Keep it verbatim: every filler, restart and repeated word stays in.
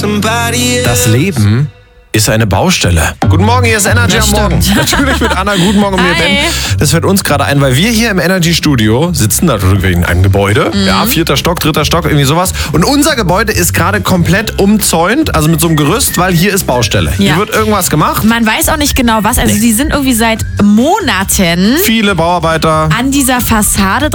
Das Leben ist eine Baustelle. Guten Morgen, hier ist Energy Das am Morgen. stimmt. Natürlich mit Anna. Guten Morgen und mir, Hi. Ben. Das fällt uns gerade ein, weil wir hier im Energy Studio sitzen, natürlich in einem Gebäude. Mhm. Ja, vierter Stock, dritter Stock, irgendwie sowas. Und unser Gebäude ist gerade komplett umzäunt, also mit so einem Gerüst, weil hier ist Baustelle. Ja. Hier wird irgendwas gemacht. Man weiß auch nicht genau was. Also Nee. sie sind irgendwie seit Monaten Viele Bauarbeiter. an dieser Fassade